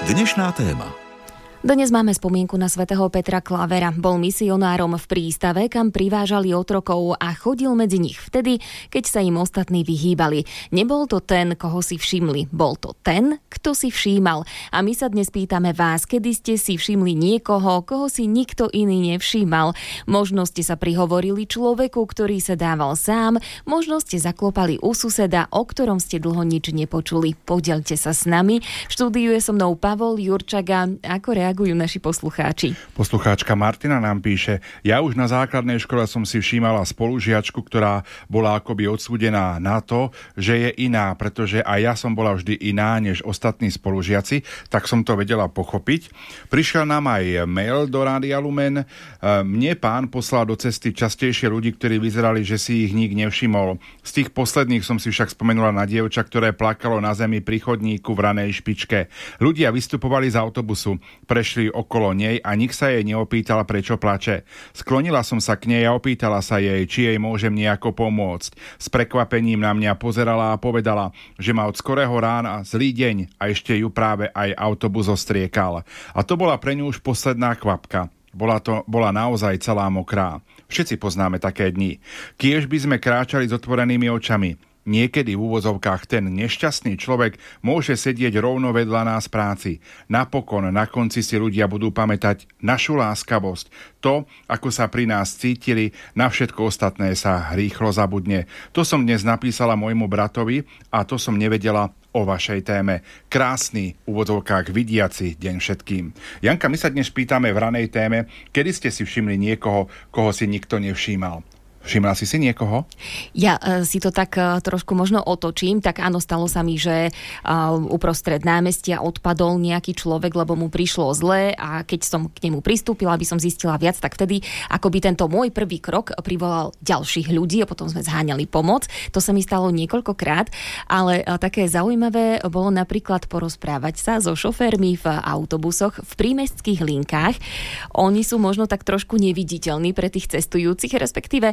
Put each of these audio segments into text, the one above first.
Dnešná téma. Dnes máme spomienku na svätého Petra Klavera. Bol misionárom v prístave, kam privážali otrokov a chodil medzi nich vtedy, keď sa im ostatní vyhýbali. Nebol to ten, koho si všimli. Bol to ten, kto si všímal. A my sa dnes pýtame vás, kedy ste si všimli niekoho, koho si nikto iný nevšímal. Možno ste sa prihovorili človeku, ktorý sa dával sám, možno ste zaklopali u suseda, o ktorom ste dlho nič nepočuli. Podeľte sa s nami. V štúdiu je so mnou Pavol Jurčaga. Ako reagujú naši poslucháči? Poslucháčka Martina nám píše: ja už na základnej škole som si všímala spolužiačku, ktorá bola akoby odsúdená na to, že je iná, pretože aj ja som bola vždy iná než ostatní spolužiaci, tak som to vedela pochopiť. Prišiel nám aj mail do Rádia Lumen. Mne pán poslal do cesty častejšie ľudí, ktorí vyzerali, že si ich nik nevšimol. Z tých posledných som si však spomenula na dievča, ktoré plakalo na zemi pri chodníku v ranej špičke. Ľudia vystupovali z autobusu, prešli okolo nej a nik sa jej neopýtal, prečo plače. Sklonila som sa k nej a opýtala sa jej, či jej môžem nejako pomôcť. S prekvapením na mňa pozerala a povedala, že má od skorého rána zlý deň a ešte ju práve aj autobus ostriekal. A to bola pre ňu už posledná kvapka. Bola naozaj celá mokrá. Všetci poznáme také dni. Kiež by sme kráčali s otvorenými očami. Niekedy v úvozovkách ten nešťastný človek môže sedieť rovno vedľa nás v práci. Napokon na konci si ľudia budú pamätať našu láskavosť. To, ako sa pri nás cítili, na všetko ostatné sa rýchlo zabudne. To som dnes napísala môjmu bratovi a to som nevedela o vašej téme. Krásny, v úvodzovkách vidiaci deň všetkým. Janka, my sa dnes pýtame v ranej téme, kedy ste si všimli niekoho, koho si nikto nevšímal. Všimla si niekoho? Ja si to tak trošku možno otočím. Tak áno, stalo sa mi, že uprostred námestia odpadol nejaký človek, lebo mu prišlo zle a keď som k nemu pristúpila, aby som zistila viac, tak vtedy akoby tento môj prvý krok privolal ďalších ľudí a potom sme zháňali pomoc. To sa mi stalo niekoľkokrát, ale také zaujímavé bolo napríklad porozprávať sa so šoférmi v autobusoch v prímestských linkách. Oni sú možno tak trošku neviditeľní pre tých cestujúcich, respektíve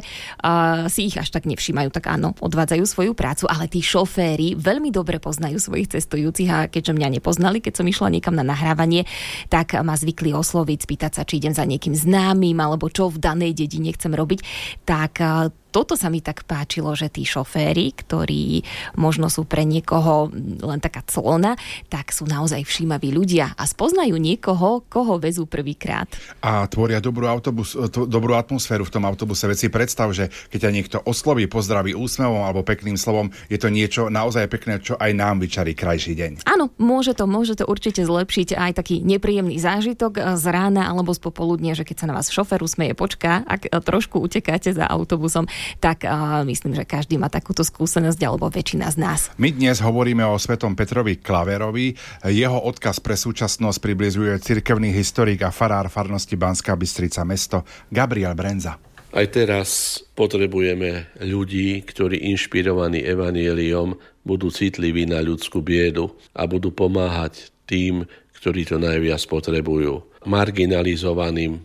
si ich až tak nevšímajú, tak áno, odvádzajú svoju prácu, ale tí šoféri veľmi dobre poznajú svojich cestujúcich a keďže mňa nepoznali, keď som išla niekam na nahrávanie, tak ma zvykli osloviť, spýtať sa, či idem za niekým známym, alebo čo v danej dedine chcem robiť, tak toto sa mi tak páčilo, že tí šoféri, ktorí možno sú pre niekoho len taká clona, tak sú naozaj všímaví ľudia a spoznajú niekoho, koho vezú prvýkrát. A tvoria dobrú atmosféru v tom autobuse. Veď si predstav, že keď ťa niekto osloví, pozdraví úsmevom alebo pekným slovom, je to niečo naozaj pekné, čo aj nám vyčarí krajší deň. Áno, môže to určite zlepšiť aj taký nepríjemný zážitok z rána alebo z popoludnia, že keď sa na vás šofér usmeje, počká, ak trošku utekáte za autobusom, tak myslím, že každý má takúto skúsenosť, alebo väčšina z nás. My dnes hovoríme o svetom Petrovi Klaverovi. Jeho odkaz pre súčasnosť približuje cirkevný historik a farár farnosti Banská Bystrica mesto Gabriel Brenza. Aj teraz potrebujeme ľudí, ktorí inšpirovaní evanjeliom budú citliví na ľudskú biedu a budú pomáhať tým, ktorí to najviac potrebujú. Marginalizovaným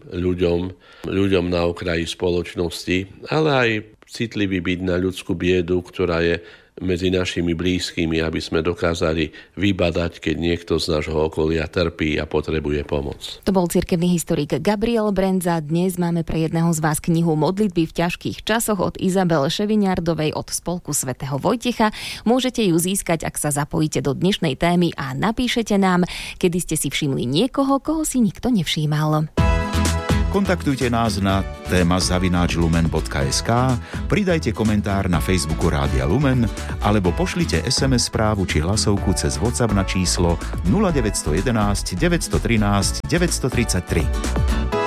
ľuďom na okraji spoločnosti, ale aj citlivý byť na ľudskú biedu, ktorá je medzi našimi blízkymi, aby sme dokázali vybadať, keď niekto z nášho okolia trpí a potrebuje pomoc. To bol cirkevný historik Gabriel Brenza. Dnes máme pre jedného z vás knihu Modlitby v ťažkých časoch od Izabel Ševiňárdovej od Spolku svätého Vojtecha. Môžete ju získať, ak sa zapojíte do dnešnej témy a napíšete nám, kedy ste si všimli niekoho, koho si nikto nevšímal. Kontaktujte nás na téma@lumen.sk, pridajte komentár na Facebooku Rádia Lumen alebo pošlite SMS správu či hlasovku cez WhatsApp na číslo 0911 913 933.